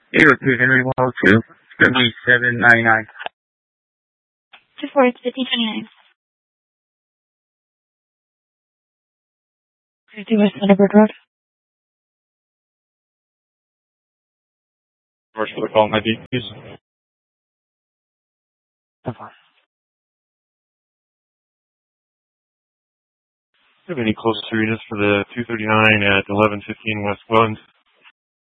02 Henry Wall 2, 7799. 24, it's 1529. 50 West Thunderbird Road. First for the call, my D, please. So far. Do you have any close readers for the 239 at 1115 West Glen?